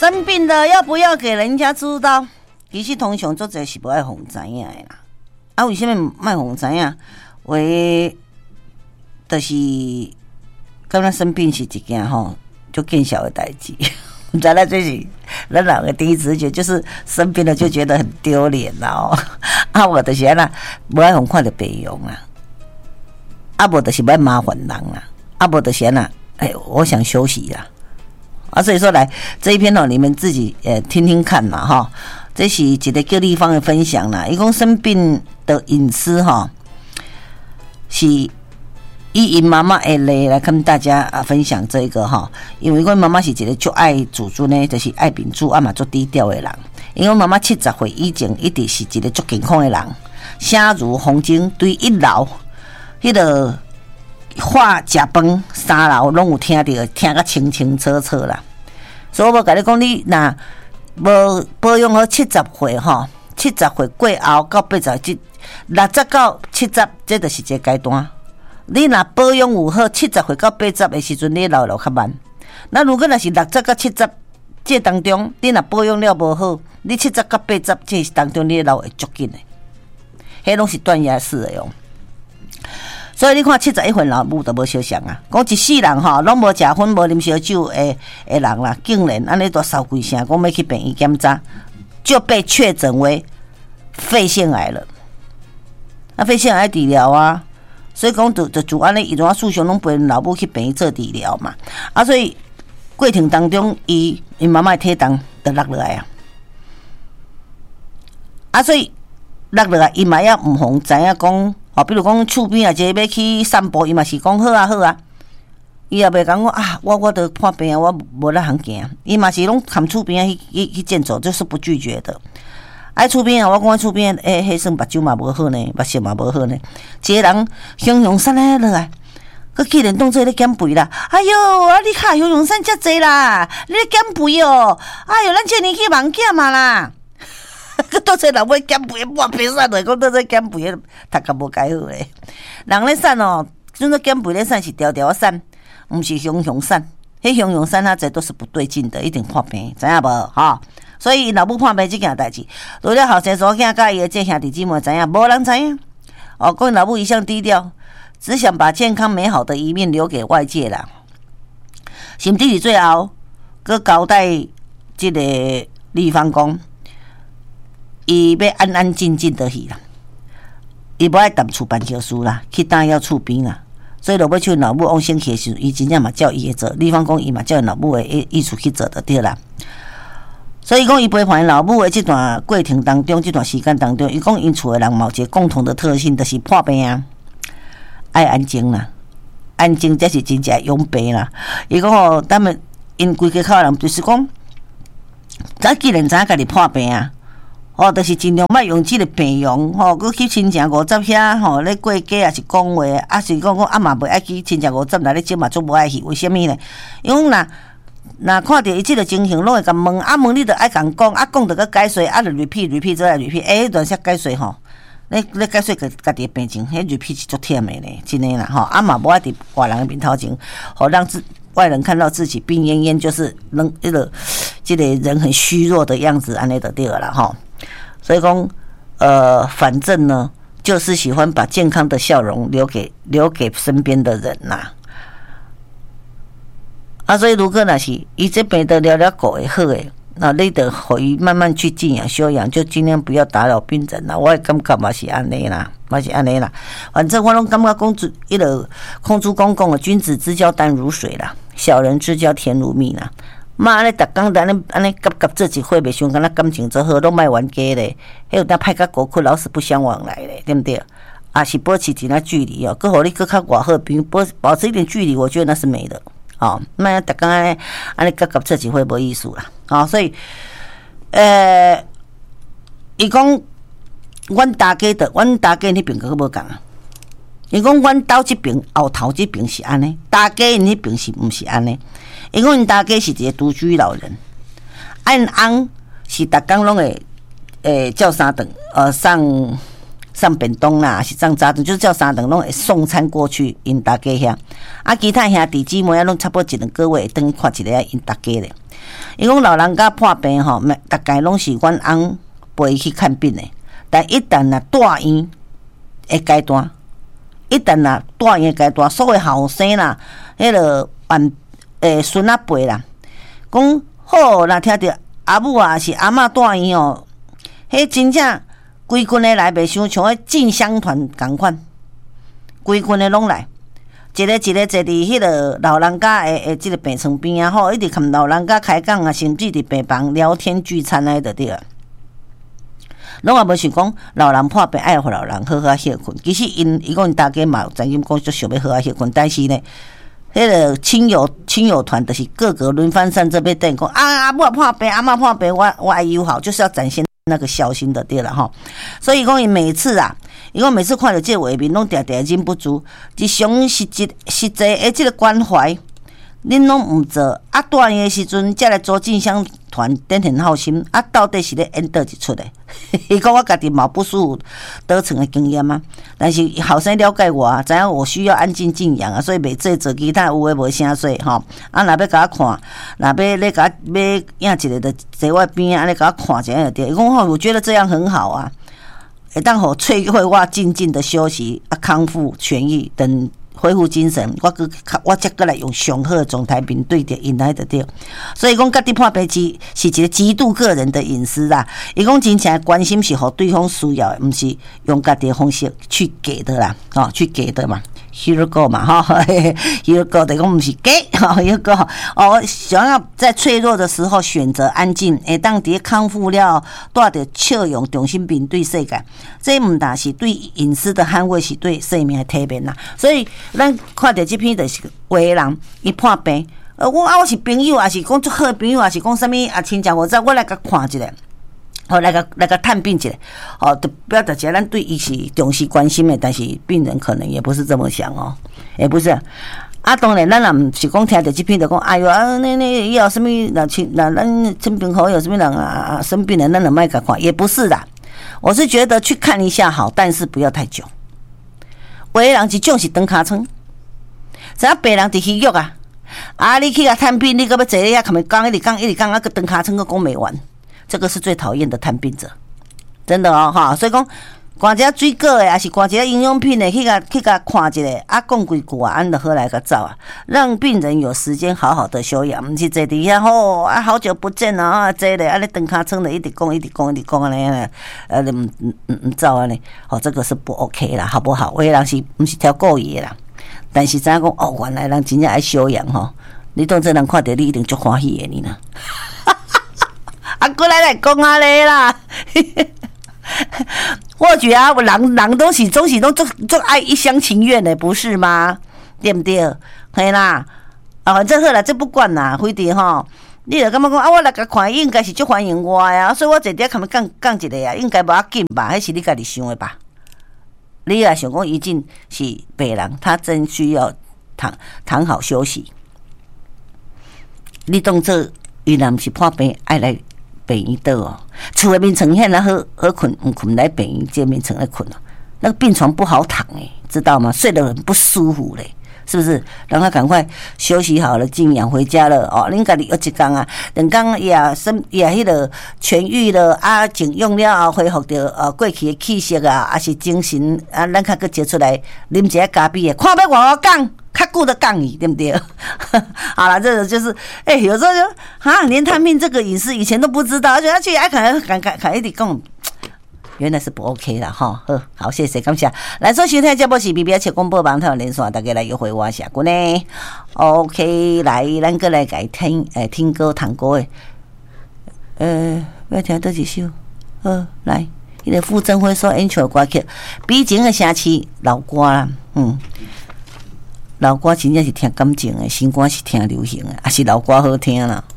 生病了要不要给人家知道？其实通常做者是不爱互知影的啦。啊，为什么卖互知影？为就是感觉生病是一件吼就更小的代志。咱来这是咱人的第一直觉，就是生病了就觉得很丢脸啦哦。啊，我就是安那不爱互看到病容啦，啊，无就是不爱麻烦人啦，啊，无就是安那我想休息啦。啊，所以说来这一篇你们自己听听看嘛哈。这是一个各地方的分享啦。伊讲生病的隐私哈，是以妈妈的例来跟大家分享这个哈。因为我妈妈是一个就爱煮煮呢，就是爱秉烛啊嘛，做低调的人。因为妈妈70岁以前一直是一个足健康的人，声如风景，对一楼迄个话食饭3楼拢有听到，听个清清楚楚啦。所以我甲你讲，你若无保养好70岁吼，70岁过后到80，60到70，这就是一个阶段。你若保养有好，70岁到80的时阵，你老较慢。那如果若是60到70这当中，你若保养了无好，你70到80这当中，你老会足紧的。迄拢是断崖式的哟。所以你看71岁老母都无相像啊！讲一世人吼，拢无食薰、无啉烧酒的人啦，竟然安尼都烧规声，讲要去病院检查，就被确诊为肺腺癌了。那肺腺癌治疗啊，所以讲就安尼，伊种事上拢陪老母去病院做治疗嘛。啊，所以过程当中，伊妈妈的体重就落落来啊。啊，所以落落来，伊嘛也毋妨知影讲。比如讲厝边啊，一个要去散步，伊嘛是讲好啊好啊，伊也袂讲我得破病啊，我无咧行行，伊嘛是拢含厝边啊去健走，这是不拒绝的。厝边啊，我讲厝边迄算目睭嘛无好呢，目色嘛无好呢，一个人雄雄山咧落来，佮既然当做咧减肥啦，哎哟，你卡雄雄山遮济啦，你咧减肥哦，哎哟，咱这年纪忙减嘛啦。佮倒做人要减肥，半平散落，讲倒做减肥，读甲无解好咧。人咧瘦哦，阵做减肥咧瘦是条条瘦，毋是雄雄瘦。迄雄雄瘦啊，这都是不对劲的，一定破病，知影无？哈，所以老母破病这件代志，除了后生所囝甲伊的这兄弟姊妹知影，无人知影。讲老母一向低调，只想把健康美好的一面留给外界啦。甚至是最后，佮交代这个立方讲。伊要安安静静的去啦，伊无爱谈厝办桥事啦，去打扰厝边啦，所以落尾像老母往生去的时候，伊真正嘛照伊的做，比方讲伊嘛照老母的意思去做就对啦。所以讲伊陪伴老母的这段过程当中，这段时间当中，伊讲因厝的人有一个共同的特性，就是破病啊，爱安静啦，安静才是真正永病啦。伊讲他们因规家口的人就是讲，咱既然知影家己破病啊。就是尽量莫用即个病用，佮去亲情50遐，咧过节也是讲话，啊是讲嘛袂爱去亲情50来咧酒嘛，总无爱去，为什么呢？因为若看到伊即个情形，拢会甲问，问你着爱共讲，讲着佮解说，就 repeat 再来 repeat，迄段时解说吼，咧解说家己的病情，迄 repeat 是足忝的咧，真诶啦，嘛无爱伫外人的面头前，让外人看到自己病恹恹，就是这个人很虚弱的样子，安尼就对了啦，所以讲，反正呢，就是喜欢把健康的笑容留给身边的人呐。所以如果那是伊这病得了狗会好诶，那你得互伊慢慢去静养休养，就尽量不要打扰病人啦。我也感觉嘛是安尼啦，反正我拢感觉公主空主公公的君子之交淡如水啦，小人之交甜如蜜啦。安尼逐工安尼夹做一伙，袂想敢若感情做好，拢莫冤家咧。迄有当歹甲国困，老死不相往来咧，对不对？是保持一点距离哦，佮互你佮较外好朋友保持一点距离，我觉得那是美的。莫逐工安尼夹做一伙无意思啦。所以伊讲，阮大家迄边佮无共啊。伊讲阮兜即边后头即边是安尼，大家因迄边是毋是安尼？因为因大家是一个独居老人，因翁是逐工拢会叫三顿，上便当啦，是上早顿，就是叫三顿拢会送餐过去因大家遐。其他兄弟姊妹拢差不多1-2个月会转看一个因大家咧。 伊讲老人家破病吼，大概拢是阮翁陪伊去看病的，但一旦若住院的阶段，所谓后生啦，迄个孙仔辈啦，讲好，若听着阿母啊是阿嬷住院哦，迄真正规群的来，袂伤像迄进香团共款，规群的拢来。一个坐伫迄个老人家的即个病床边啊，吼，一直看老人家开讲啊，甚至伫病房聊天聚餐啊，就对了。拢也无想讲老人破病爱互老人好好歇困，其实伊讲大家嘛曾经讲就想要好好歇困，但是呢，迄个亲友团就是各个轮番上这边等讲啊，阿母破病，阿嬷破病，我爱友好，就是要展现那个孝心的对了吼。所以讲伊每次看到这画面，拢常常忍不住，日常实际的这个关怀，恁拢毋做，啊，住院的时阵才来做进香团，点很好心，啊，到底是咧演倒一出的？伊讲我家己嘛不舒服得逞的经验啊，但是后生了解我，知影我需要安静静养啊，所以袂做其他有诶无声说吼。啊，若要甲我看，若要咧甲我要影一个，就坐我边安尼甲我看一下就对。伊讲吼，我觉得这样很好啊。会当互催会我静静的休息啊，康复痊愈，等恢复精神，我才过来用上好的状态面对着因来就对。所以讲，家己破病是一个极度个人的隐私啦。伊讲真正关心是互对方需要的，毋是用家己的方式去给的啦，去给的嘛。Here go 嘛，Here go 的讲毋是给，Here go 想要在脆弱的时候选择安静，会当伫康复了，带着笑容重新面对世界。这毋但是对隐私的捍卫，是对生命的体面啦。所以咱看到这篇就是有的人伊破病，我是朋友，也是讲足好的朋友，也是讲啥物啊亲戚我知，我来甲看一下。来个探病一下，就表达起来，咱对伊是重视关心的，但是病人可能也不是这么想哦，也不是。啊，当然，咱也毋是讲听到这篇就讲，哎呦啊，那要什么？那咱亲朋好友什么人啊生病了，咱就莫甲看，也不是啦。我是觉得去看一下好，但是不要太久。有的人一种是长尻川，知影病人伫虚弱啊，你去甲探病，你搁要坐咧遐，看咪讲一直讲，啊个长尻川个讲袂完。这个是最讨厌的探病者，真的哦哈！所以讲，灌一下水果的，还是灌一下营养品的，去甲看一下，啊，讲几句啊，安就好来个走啊，让病人有时间好好的休养，毋是坐伫遐吼啊，好久不见啊，坐咧，啊，你长尻川的一直讲安尼，唔走安尼，这个是不 OK 啦，好不好？有的人是毋是挑故意的啦，但是知影讲哦，原来人真正爱休养吼，你当这人看到你一定足欢喜的你呢。啊，过来讲啊咧啦，或许啊，人都是总都爱一厢情愿的，不是吗？对不对？嘿啦，啊，反正好啦，这不管啦，非得吼，你就感觉讲啊，我来甲看，应该是足欢迎我呀，所以我坐底下看讲一个呀，应该无要紧吧？迄是你家己想的吧？你也想讲，已经是病人，他真需要躺好休息。你当做伊若毋是破病，爱来。病院倒哦，厝内面床现啊好困，唔困来病院这面床来困哦。那个病床不好躺知道吗？睡得很不舒服嘞，是不是？让他赶快休息好了，静养回家了哦。恁家己有一天啊，两天也迄个痊愈了啊，静养了后恢复到过去的气色啊，还是精神啊，咱较搁接出来啉一下咖啡的，看要偌讲。较久的讲你对不对？好了，这个就是，有时候就连探病这个隐私以前都不知道，而且他去看一直讲，原来是不 OK 啦哈。好，谢谢，感谢。来收听节目是 BBS 切广播网台连线，大家来约会我下过呢。OK， 来，咱过来改听歌弹歌的，要听多几首？来，迄个傅征辉所演唱的歌曲，比前个城市老歌啦，老歌真正是听感情的，新歌是听流行的，还是老歌好听啦？